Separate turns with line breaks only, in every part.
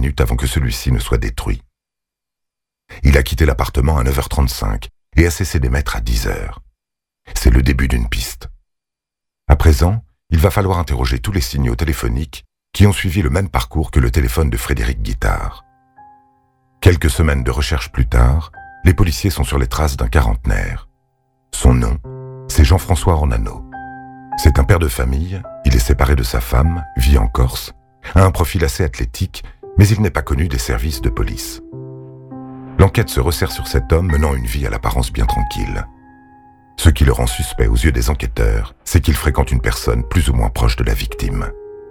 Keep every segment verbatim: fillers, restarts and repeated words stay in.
minutes avant que celui-ci ne soit détruit. Il a quitté l'appartement à neuf heures trente-cinq et a cessé d'émettre à dix heures. C'est le début d'une piste. À présent, il va falloir interroger tous les signaux téléphoniques qui ont suivi le même parcours que le téléphone de Frédéric Guittard. Quelques semaines de recherche plus tard, les policiers sont sur les traces d'un quarantenaire. Son nom, c'est Jean-François Ornano. C'est un père de famille, il est séparé de sa femme, vit en Corse, a un profil assez athlétique, mais il n'est pas connu des services de police. L'enquête se resserre sur cet homme menant une vie à l'apparence bien tranquille. Ce qui le rend suspect aux yeux des enquêteurs, c'est qu'il fréquente une personne plus ou moins proche de la victime.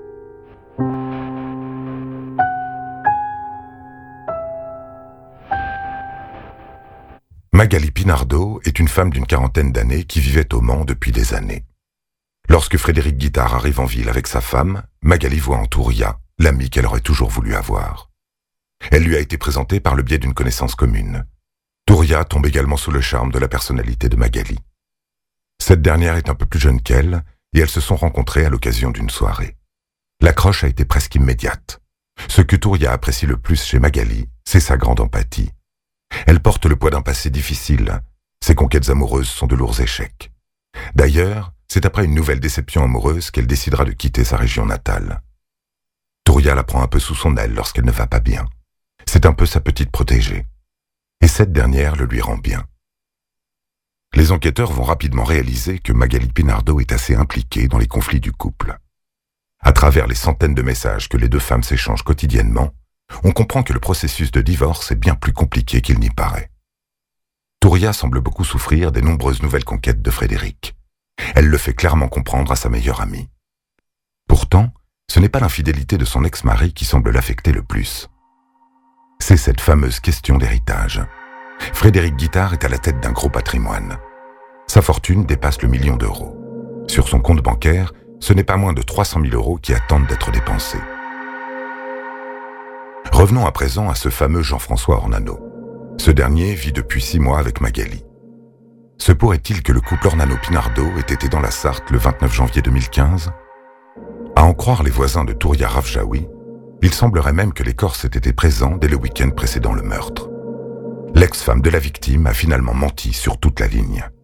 Magali Pinardeau est une femme d'une quarantaine d'années qui vivait au Mans depuis des années. Lorsque Frédéric Guittard arrive en ville avec sa femme, Magali voit en Touria l'ami qu'elle aurait toujours voulu avoir. Elle lui a été présentée par le biais d'une connaissance commune. Touria tombe également sous le charme de la personnalité de Magali. Cette dernière est un peu plus jeune qu'elle et elles se sont rencontrées à l'occasion d'une soirée. L'accroche a été presque immédiate. Ce que Touria apprécie le plus chez Magali, c'est sa grande empathie. Elle porte le poids d'un passé difficile. Ses conquêtes amoureuses sont de lourds échecs. D'ailleurs, c'est après une nouvelle déception amoureuse qu'elle décidera de quitter sa région natale. Touria la prend un peu sous son aile lorsqu'elle ne va pas bien. C'est un peu sa petite protégée. Et cette dernière le lui rend bien. Les enquêteurs vont rapidement réaliser que Magali Pinardeau est assez impliquée dans les conflits du couple. À travers les centaines de messages que les deux femmes s'échangent quotidiennement, on comprend que le processus de divorce est bien plus compliqué qu'il n'y paraît. Touria semble beaucoup souffrir des nombreuses nouvelles conquêtes de Frédéric. Elle le fait clairement comprendre à sa meilleure amie. Pourtant, ce n'est pas l'infidélité de son ex-mari qui semble l'affecter le plus. C'est cette fameuse question d'héritage. Frédéric Guittard est à la tête d'un gros patrimoine. Sa fortune dépasse le million d'euros. Sur son compte bancaire, ce n'est pas moins de trois cent mille euros qui attendent d'être dépensés. Revenons à présent à ce fameux Jean-François Ornano. Ce dernier vit depuis six mois avec Magali. Se pourrait-il que le couple Ornano-Pinardeau ait été dans la Sarthe le vingt-neuf janvier deux mille quinze ? À en croire les voisins de Touria Rafjaoui, il semblerait même que les Corses aient été présents dès le week-end précédant le meurtre. L'ex-femme de la victime a finalement menti sur toute la ligne.